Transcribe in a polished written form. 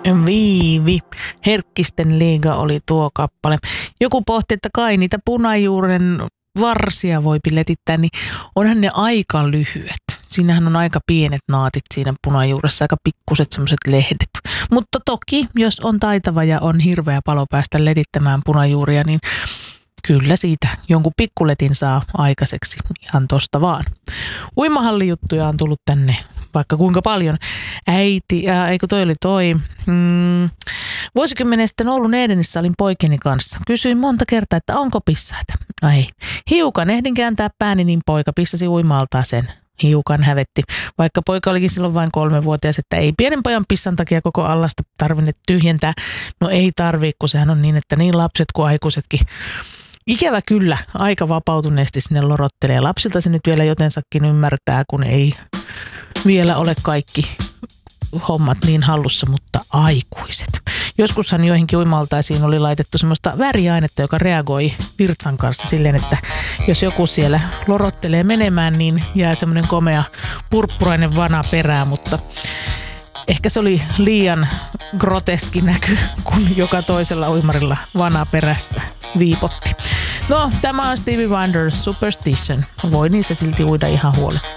Viivi. Herkkisten liiga oli tuo kappale. Joku pohti, että kai niitä punajuuren varsia voi letittää, niin onhan ne aika lyhyet. Siinähän on aika pienet naatit siinä punajuuressa, aika pikkuset semmoiset lehdet. Mutta toki, jos on taitava ja on hirveä palo päästä letittämään punajuuria, niin kyllä siitä jonkun pikkuletin saa aikaiseksi ihan tosta vaan. Uimahallijuttuja on tullut tänne vaikka kuinka paljon. Äiti, eikö toi oli toi. Vuosikymmenen sitten Oulun Edenissä olin poikini kanssa. Kysyin monta kertaa, että onko pissaita. Ei. Hiukan ehdin kääntää pääni, niin poika pissasi uimaltaan sen. Hiukan hävetti, vaikka poika olikin silloin vain 3-vuotias, että ei pienen pojan pissan takia koko allasta tarvinne tyhjentää. No ei tarvii, kun sehän on niin, että niin lapset kuin aikuisetkin ikävä kyllä aika vapautuneesti sinne lorottelee. Lapsilta se nyt vielä jotensakin ymmärtää, kun ei vielä ole kaikki hommat niin hallussa, mutta aikuiset. Joskushan joihinkin uimaltaisiin oli laitettu semmoista väriainetta, joka reagoi virtsan kanssa silleen, että jos joku siellä lorottelee menemään, niin jää semmoinen komea purppurainen vana perään, mutta ehkä se oli liian groteski näky, kun joka toisella uimarilla vana perässä viipotti. No, tämä on Stevie Wonder Superstition. Voi niissä silti uida ihan huoletta.